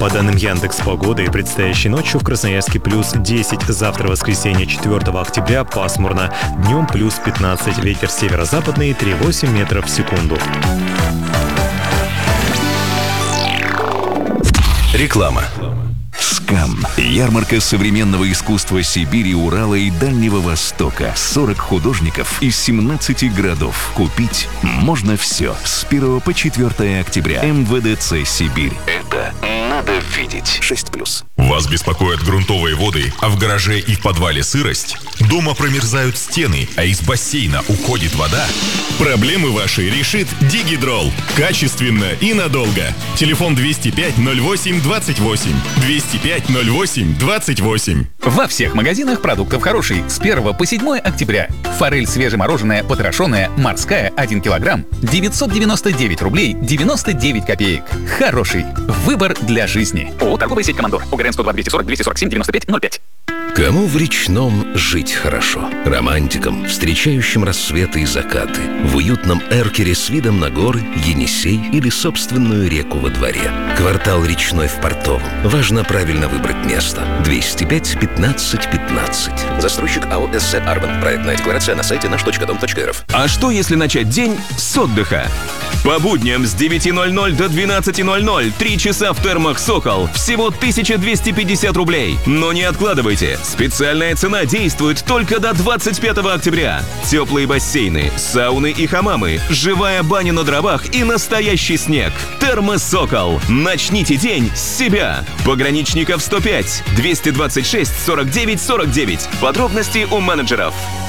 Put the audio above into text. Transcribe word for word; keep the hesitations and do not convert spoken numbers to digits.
По данным Яндекс.Погоды, предстоящей ночью в Красноярске плюс десять, завтра воскресенье четвёртого октября пасмурно, днем плюс пятнадцать, ветер северо-западный три целых восемь десятых метров в секунду. Реклама. СКАМ. Ярмарка современного искусства Сибири, Урала и Дальнего Востока. сорок художников из семнадцати городов. Купить можно все. С первого по четвёртое октября. МВДЦ «Сибирь». Это надо видеть. шесть плюс. Вас беспокоят грунтовые воды, а в гараже и в подвале сырость? Дома промерзают стены, а из бассейна уходит вода? Проблемы ваши решит Дигидрол. Качественно и надолго. Телефон двести пять ноль восемь двадцать восемь. двести пять ноль восемь двадцать восемь. Во всех магазинах продуктов хороший. С первого по седьмое октября. Форель свежемороженая, потрошенная, морская, один килограмм. девятьсот девяносто девять рублей девяносто девять копеек. Хороший. Выбор для жизни. ООО «Торговая сеть Командор». ОГРН сто два двести сорок двести сорок семь девяносто пять ноль пять. Кому в речном жить хорошо? Романтикам, встречающим рассветы и закаты, в уютном эркере с видом на горы, Енисей или собственную реку во дворе. Квартал речной в Портовом. Важно правильно выбрать место. двести пять пятнадцать пятнадцать. Застройщик АО «СС Арбан». Проектная декларация на сайте наш точка дом точка рф. А что, если начать день с отдыха? По будням с девяти ноль-ноль до двенадцати ноль-ноль. Три часа в термах «Сокол». Всего тысяча двести пятьдесят рублей. Но не откладывайте. Специальная цена действует только до двадцать пятого октября. Теплые бассейны, сауны и хамамы, живая баня на дровах и настоящий снег. Термы «Сокол». Начните день с себя. Пограничников сто пять, двести двадцать шесть, сорок девять, сорок девять. Подробности у менеджеров.